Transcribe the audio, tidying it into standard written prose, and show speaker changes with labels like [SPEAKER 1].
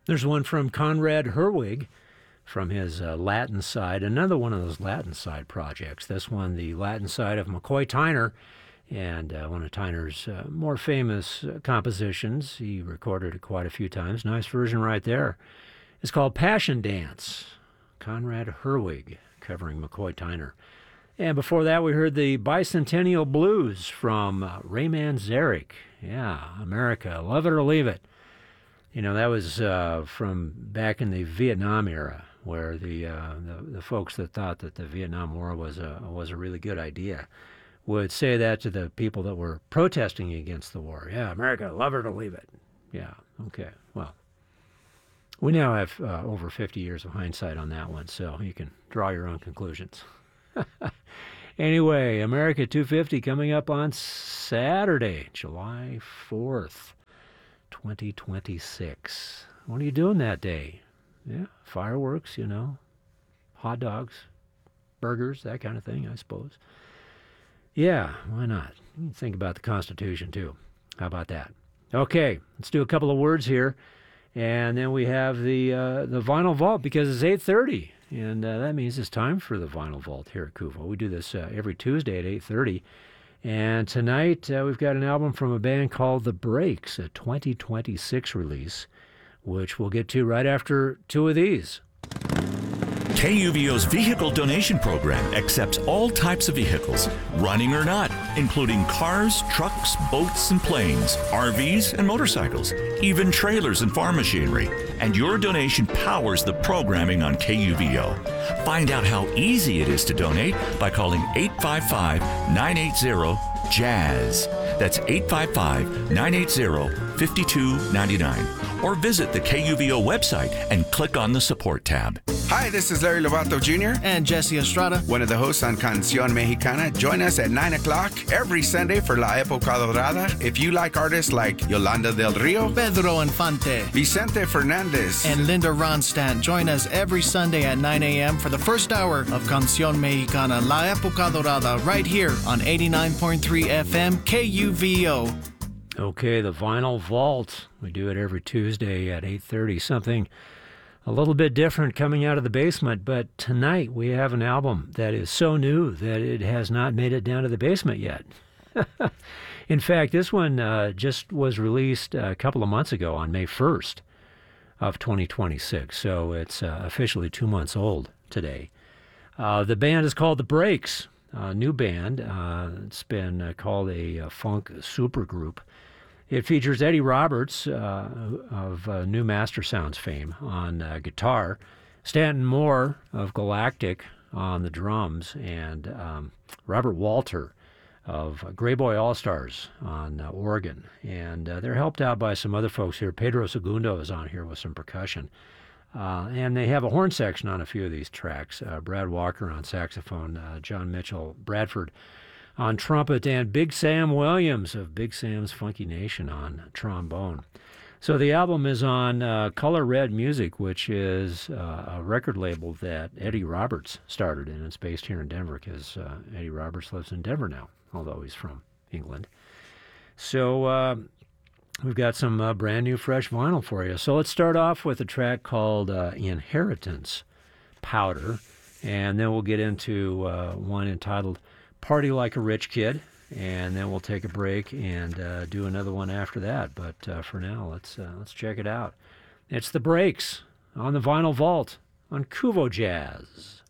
[SPEAKER 1] There's one from Conrad Herwig from his Latin side, another one of those Latin side projects. This one, the Latin side of McCoy Tyner, and one of Tyner's more famous compositions. He recorded it quite a few times. Nice version right there. It's called Passion Dance. Conrad Herwig covering McCoy Tyner. And before that, we heard the Bicentennial Blues from Ray Manzarek. Yeah, America, love it or leave it. You know, that was from back in the Vietnam era, where the folks that thought that the Vietnam War was a really good idea would say that to the people that were protesting against the war. Yeah, America, love it or leave it. Yeah, okay, well. We now have over 50 years of hindsight on that one, so you can draw your own conclusions. Anyway, America 250 coming up on Saturday, July 4th, 2026. What are you doing that day? Yeah, fireworks, you know, hot dogs, burgers, that kind of thing, I suppose. Yeah, why not? You can think about the Constitution, too. How about that? Okay, let's do a couple of words here. And then we have the Vinyl Vault, because it's 8:30, and that means it's time for the Vinyl Vault here at Kuvo. We do this every Tuesday at 8:30, and tonight we've got an album from a band called The Breaks, a 2026 release, which we'll get to right after two of these.
[SPEAKER 2] KUVO's vehicle donation program accepts all types of vehicles, running or not, including cars, trucks, boats, and planes, RVs, and motorcycles, even trailers and farm machinery. And your donation powers the programming on KUVO. Find out how easy it is to donate by calling 855-980-JAZZ. That's 855-980-5299. Or visit the KUVO website and click on the support tab.
[SPEAKER 3] Hi, this is Larry Lovato Jr.
[SPEAKER 4] and Jesse Estrada,
[SPEAKER 3] one of the hosts on Canción Mexicana. Join us at 9 o'clock every Sunday for La Época Dorada. If you like artists like Yolanda del Rio,
[SPEAKER 4] Pedro Infante,
[SPEAKER 3] Vicente Fernandez,
[SPEAKER 4] and Linda Ronstadt, join us every Sunday at 9 a.m. for the first hour of Canción Mexicana, La Época Dorada, right here on 89.3 FM KUVO.
[SPEAKER 1] Okay, the Vinyl Vault. We do it every Tuesday at 8:30. Something a little bit different coming out of the basement, but tonight we have an album that is so new that it has not made it down to the basement yet. In fact, this one just was released a couple of months ago on May 1st of 2026, so it's officially 2 months old today. The band is called The Breaks, a new band. It's been called a funk supergroup. It features Eddie Roberts of New Master Sounds fame on guitar, Stanton Moore of Galactic on the drums, and Robert Walter of Grey Boy All-Stars on organ. And they're helped out by some other folks here. Pedro Segundo is on here with some percussion. And they have a horn section on a few of these tracks. Brad Walker on saxophone, John Mitchell Bradford on trumpet, and Big Sam Williams of Big Sam's Funky Nation on trombone. So the album is on Color Red Music, which is a record label that Eddie Roberts started, and it's based here in Denver because Eddie Roberts lives in Denver now, although he's from England. So we've got some brand new fresh vinyl for you. So let's start off with a track called Inheritance Powder, and then we'll get into one entitled Party Like a Rich Kid, and then we'll take a break and do another one after that. But for now, let's check it out. It's The Breaks on the Vinyl Vault on Kuvo Jazz.